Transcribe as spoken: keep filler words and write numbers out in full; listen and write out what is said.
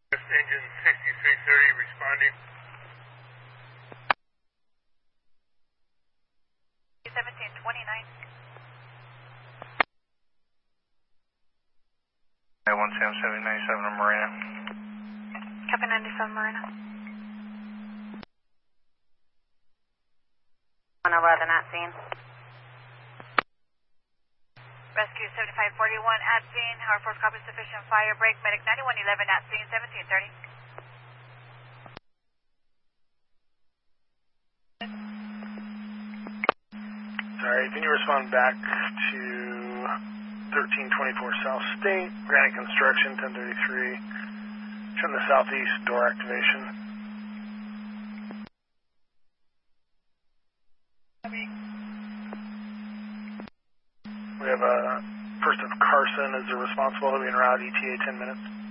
Engine sixty-three thirty responding. seventeen twenty-nine. one Sam seven ninety-seven Marina. Copy ninety-seven Marina. one eleven at scene. Rescue seventy-five forty-one at scene. Howard Force copy sufficient fire break. Medic ninety-one eleven at scene. seventeen thirty. Sorry, can you respond back to thirteen twenty-four South State, Granite Construction, ten thirty-three. From the southeast, door activation. We have a first of Carson as the responsible. He'll be en route, E T A ten minutes.